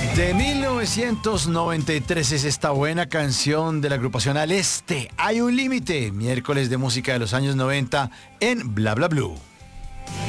De 1993 es esta buena canción de la agrupación Al Este. Hay un límite, miércoles de música de los años 90 en Bla Bla Blue.